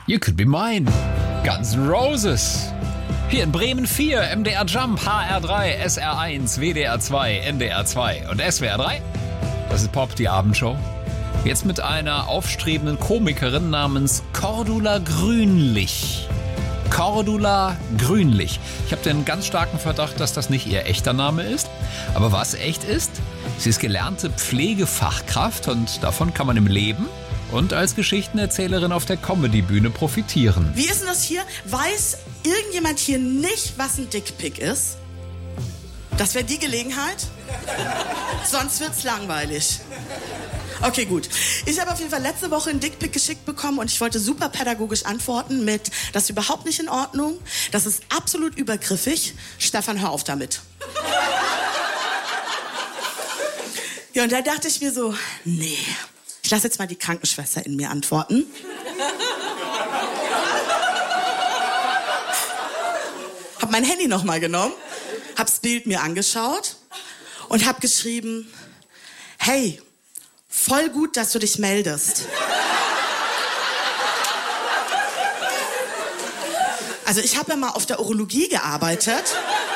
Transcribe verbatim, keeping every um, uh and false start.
You Could Be Mine. Guns N' Roses. Hier in Bremen vier, M D R Jump, H R drei, S R eins, W D R zwei, N D R zwei und S W R drei. Das ist Pop, die Abendshow. Jetzt mit einer aufstrebenden Komikerin namens Cordula Grünlich. Cordula Grünlich. Ich habe den ganz starken Verdacht, dass das nicht ihr echter Name ist. Aber was echt ist, sie ist gelernte Pflegefachkraft und davon kann man im Leben und als Geschichtenerzählerin auf der Comedy-Bühne profitieren. Wie ist denn das hier? Weiß irgendjemand hier nicht, was ein Dickpick ist? Das wäre die Gelegenheit? Sonst wird's langweilig. Okay, gut. Ich habe auf jeden Fall letzte Woche einen Dickpick geschickt bekommen und ich wollte super pädagogisch antworten mit, das ist überhaupt nicht in Ordnung, das ist absolut übergriffig. Stefan, hör auf damit. Ja, und da dachte ich mir so, nee, ich lasse jetzt mal die Krankenschwester in mir antworten. Hab mein Handy nochmal genommen, hab's Bild mir angeschaut und hab geschrieben, hey, voll gut, dass du dich meldest. Also ich habe ja mal auf der Urologie gearbeitet.